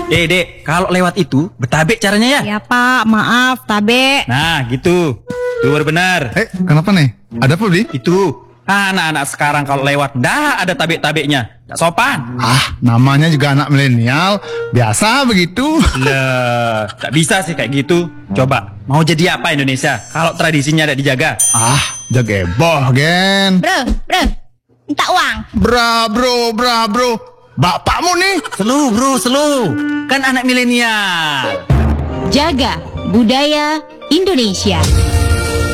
Dek, kalau lewat itu betabek caranya ya? Ya Pak, maaf, tabe. Nah, gitu. Tuh baru benar. Kenapa nih? Ada apa, Bli? Itu. Anak-anak sekarang kalau lewat, dah ada tabek-tabeknya. Tak sopan. Namanya juga anak milenial. Biasa begitu. Lah, tak bisa sih kayak gitu. Coba, mau jadi apa Indonesia kalau tradisinya ada dijaga? Jaga boh, Gen. Bro, minta uang. Bro. Bapakmu nih. Selu. Kan anak milenial. Jaga budaya Indonesia.